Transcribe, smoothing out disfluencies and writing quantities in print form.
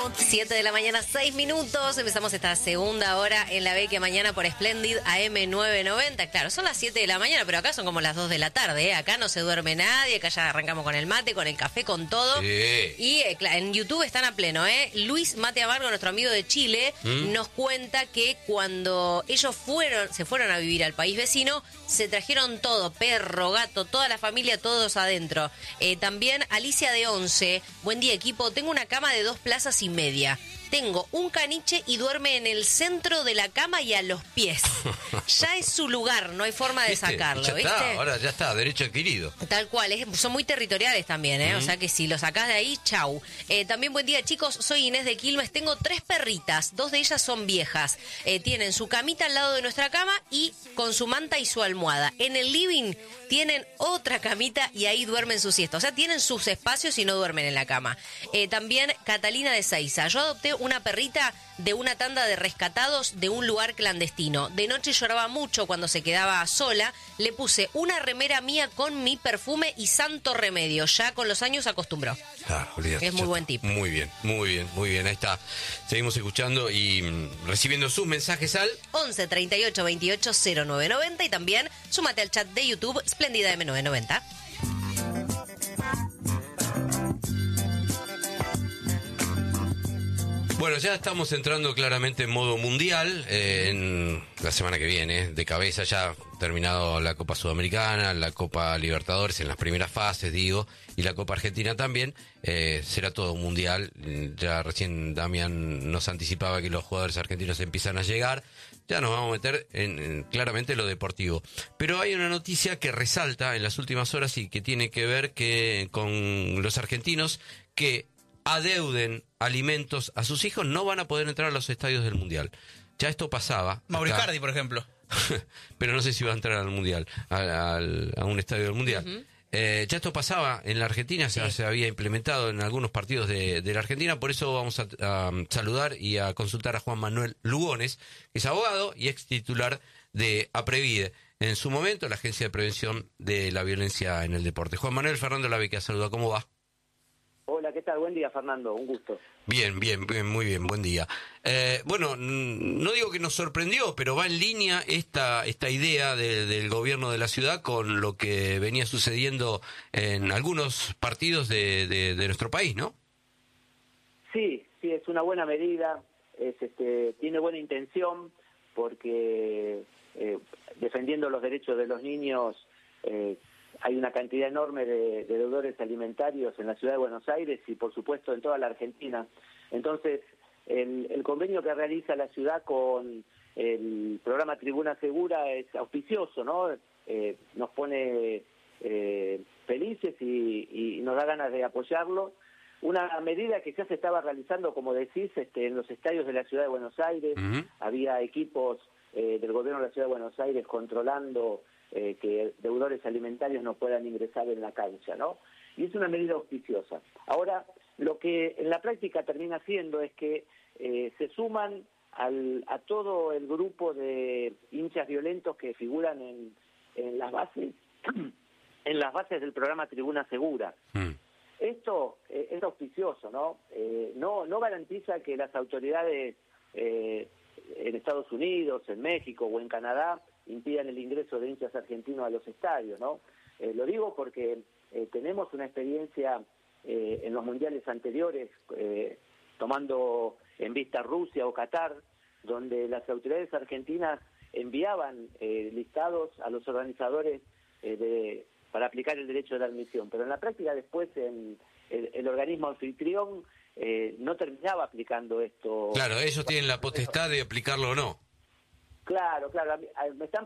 7 de la mañana, 6 minutos. Empezamos esta segunda hora en la Vecchia Mañana por Splendid AM990. Claro, son las 7 de la mañana, pero acá son como las 2 de la tarde, ¿eh? Acá no se duerme nadie, acá ya arrancamos con el mate, con el café, con todo. Sí. Y en YouTube están a pleno, ¿eh? Luis Mate Amargo, nuestro amigo de Chile, nos cuenta que cuando ellos se fueron a vivir al país vecino, se trajeron todo, perro, gato, toda la familia, todos adentro. También Alicia de 11, buen día equipo, tengo una cama de 2 plazas y media. Tengo un caniche y duerme en el centro de la cama y a los pies. Ya es su lugar, no hay forma de sacarlo, ya ¿viste? está, ahora ya está, derecho adquirido. Tal cual, son muy territoriales también, ¿eh? O sea que si lo sacás de ahí, chau. También buen día, chicos, soy Inés de Quilmes, tengo 3 perritas, 2 de ellas son viejas. Tienen su camita al lado de nuestra cama y con su manta y su almohada. En el living tienen otra camita y ahí duermen su siesta. O sea, tienen sus espacios y no duermen en la cama. También Catalina de Seiza, yo adopté una perrita de una tanda de rescatados de un lugar clandestino. De noche lloraba mucho cuando se quedaba sola. Le puse una remera mía con mi perfume y santo remedio. Ya con los años se acostumbró. Claro, olvídate, es muy buen tipo. Muy bien, muy bien, muy bien. Ahí está. Seguimos escuchando y recibiendo sus mensajes al 11 38 28 0990 y también súmate al chat de YouTube Splendida M990. Bueno, ya estamos entrando claramente en modo mundial, en la semana que viene, de cabeza ya terminado la Copa Sudamericana, la Copa Libertadores en las primeras fases, digo, y la Copa Argentina también, será todo mundial. Ya recién Damián nos anticipaba que los jugadores argentinos empiezan a llegar, ya nos vamos a meter en claramente lo deportivo. Pero hay una noticia que resalta en las últimas horas y que tiene que ver con los argentinos que adeuden alimentos a sus hijos, no van a poder entrar a los estadios del Mundial. Ya esto pasaba. Mauricio Icardi, por ejemplo. Pero no sé si va a entrar al Mundial, a un estadio del Mundial. Ya esto pasaba en la Argentina, Sí. se había implementado en algunos partidos de la Argentina, por eso vamos a saludar y a consultar a Juan Manuel Lugones, que es abogado y ex titular de APREVIDE, en su momento la Agencia de Prevención de la Violencia en el Deporte. Juan Manuel, Fernando Lavecchia, saluda, ¿cómo va? Hola, ¿qué tal? Buen día, Fernando, un gusto. Bien, muy bien, buen día. Bueno, no digo que nos sorprendió, pero va en línea esta idea del gobierno de la ciudad con lo que venía sucediendo en algunos partidos de nuestro país, ¿no? Sí, es una buena medida, tiene buena intención, porque defendiendo los derechos de los niños, hay una cantidad enorme de deudores alimentarios en la ciudad de Buenos Aires y por supuesto en toda la Argentina. Entonces, el convenio que realiza la ciudad con el programa Tribuna Segura es auspicioso, ¿no? Nos pone felices y nos da ganas de apoyarlo. Una medida que ya se estaba realizando, como decís, en los estadios de la ciudad de Buenos Aires. Había equipos del gobierno de la ciudad de Buenos Aires controlando que deudores alimentarios no puedan ingresar en la cancha, ¿no? Y es una medida auspiciosa. Ahora, lo que en la práctica termina siendo es que se suman a todo el grupo de hinchas violentos que figuran en las bases en las bases del programa Tribuna Segura. Esto es auspicioso, ¿no? No garantiza que las autoridades en Estados Unidos, en México o en Canadá impidan el ingreso de hinchas argentinos a los estadios, ¿no? Lo digo porque tenemos una experiencia en los mundiales anteriores, tomando en vista Rusia o Qatar, donde las autoridades argentinas enviaban listados a los organizadores para aplicar el derecho de la admisión, pero en la práctica después el organismo anfitrión no terminaba aplicando esto. Claro, ellos tienen la potestad de aplicarlo o no. Claro, me están